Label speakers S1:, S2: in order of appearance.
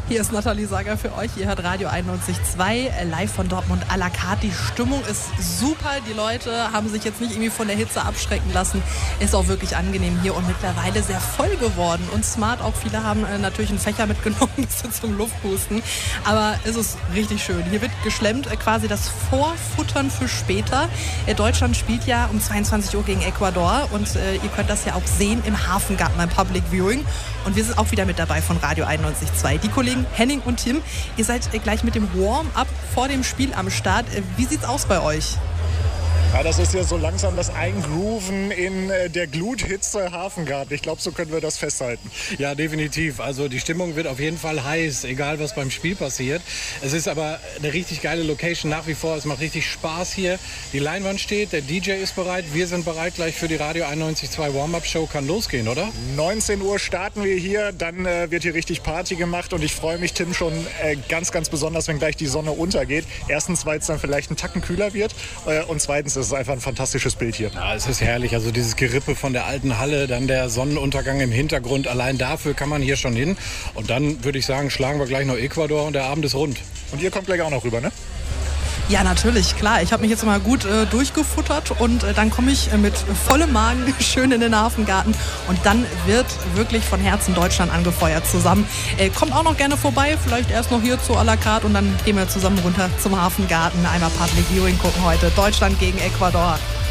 S1: Hier ist Nathalie Sager für euch. Ihr hört Radio 91.2, live von Dortmund à la carte. Die Stimmung ist super. Die Leute haben sich jetzt nicht irgendwie von der Hitze abschrecken lassen. Ist auch wirklich angenehm hier und mittlerweile sehr voll geworden. Und smart auch. Viele haben natürlich einen Fächer mitgenommen, ein bisschen zum Luftpusten. Aber es ist richtig schön. Hier wird geschlemmt, quasi das Vorfuttern für später. Deutschland spielt ja um 22 Uhr gegen Ecuador. Und ihr könnt das ja auch sehen im Hafengarten beim Public Viewing. Und wir sind auch wieder mit dabei von Radio 91.2. Die Kollegen Henning und Tim, ihr seid gleich mit dem Warm-up vor dem Spiel am Start. Wie sieht's aus bei euch?
S2: Ja, das ist ja so langsam das Eingrooven in der Gluthitze Hafengarten. Ich glaube, so können wir das festhalten.
S3: Ja, definitiv. Also die Stimmung wird auf jeden Fall heiß, egal was beim Spiel passiert. Es ist aber eine richtig geile Location nach wie vor. Es macht richtig Spaß hier. Die Leinwand steht, der DJ ist bereit. Wir sind bereit gleich für die Radio 91.2 Warm-Up-Show. Kann losgehen, oder?
S2: 19 Uhr starten wir hier, dann wird hier richtig Party gemacht. Und ich freue mich, Tim, schon ganz, ganz besonders, wenn gleich die Sonne untergeht. Erstens, weil es dann vielleicht einen Tacken kühler wird. Und zweitens, es ist einfach ein fantastisches Bild hier.
S3: Ja, es ist herrlich. Also dieses Gerippe von der alten Halle, dann der Sonnenuntergang im Hintergrund. Allein dafür kann man hier schon hin. Und dann würde ich sagen, schlagen wir gleich noch Ecuador und der Abend ist rund.
S2: Und ihr kommt gleich auch noch rüber, ne?
S1: Ja, natürlich, klar. Ich habe mich jetzt mal gut durchgefuttert und dann komme ich mit vollem Magen schön in den Hafengarten und dann wird wirklich von Herzen Deutschland angefeuert zusammen. Kommt auch noch gerne vorbei, vielleicht erst noch hier zu à la carte und dann gehen wir zusammen runter zum Hafengarten. Einmal Public Viewing gucken heute. Deutschland gegen Ecuador.